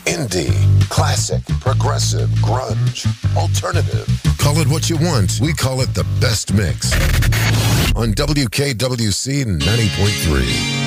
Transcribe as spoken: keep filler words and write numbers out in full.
Indie, classic, progressive, grunge, alternative. Call it what you want. We call it the best mix. On W K W C ninety point three.